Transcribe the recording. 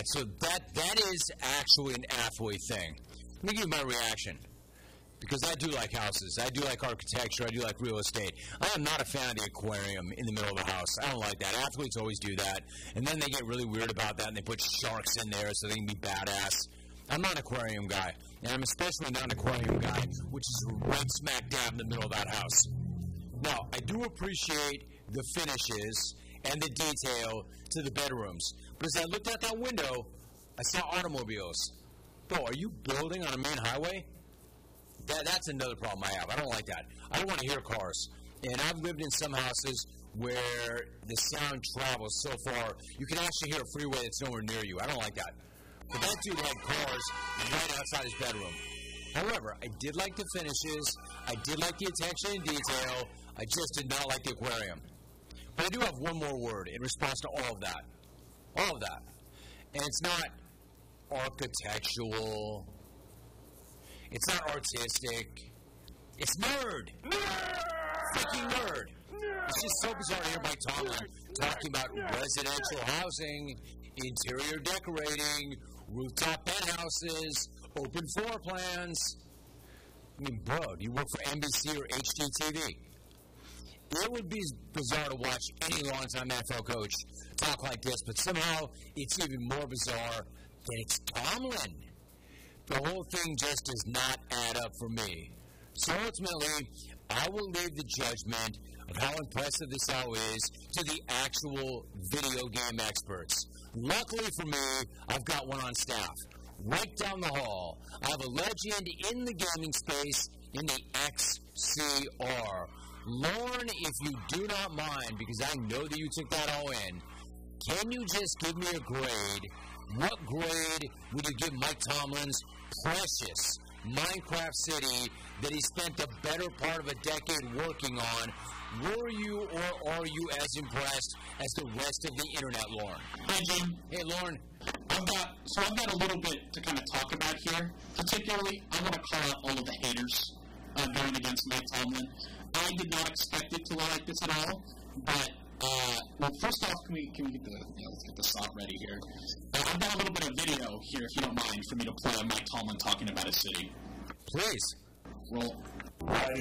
right, so that is actually an athlete thing. Let me give you my reaction. Because I do like houses. I do like architecture. I do like real estate. I am not a fan of the aquarium in the middle of the house. I don't like that. Athletes always do that. And then they get really weird about that, and they put sharks in there so they can be badass. I'm not an aquarium guy. And I'm especially not an aquarium guy, which is right smack dab in the middle of that house. Now, I do appreciate the finishes and the detail to the bedrooms. But as I looked out that window, I saw automobiles. Bro, are you building on a main highway? That's another problem I have. I don't like that. I don't want to hear cars. And I've lived in some houses where the sound travels so far, you can actually hear a freeway that's nowhere near you. I don't like that. But that dude had cars right outside his bedroom. However, I did like the finishes. I did like the attention and detail. I just did not like the aquarium. But I do have one more word in response to all of that. All of that. And it's not architectural. It's not artistic. It's nerd. Freaking nerd. It's just so bizarre to hear Mike Tomlin talking about residential housing, interior decorating, rooftop penthouses, open floor plans. I mean, bro, do you work for NBC or HGTV? It would be bizarre to watch any longtime NFL coach talk like this, but somehow it's even more bizarre that it's Tomlin. The whole thing just does not add up for me. So ultimately, I will leave the judgment of how impressive this all is to the actual video game experts. Luckily for me, I've got one on staff. Right down the hall, I have a legend in the gaming space in the XCR. Lauren, if you do not mind, because I know that you took that all in, can you just give me a grade? What grade would you give Mike Tomlin's precious Minecraft City that he spent the better part of a decade working on? Were you or are you as impressed as the rest of the internet, Lauren? Hi, Gene. Hey, Lauren. I've got a little bit to kind of talk about here. Particularly, I want to call out all of the haters going against Mike Tomlin. I did not expect it to look like this at all, but well, first off, can we get let's get the song ready here. I've got a little bit of video here, if you don't mind, for me to play on Mike Tomlin talking about his city. Please. Roll. I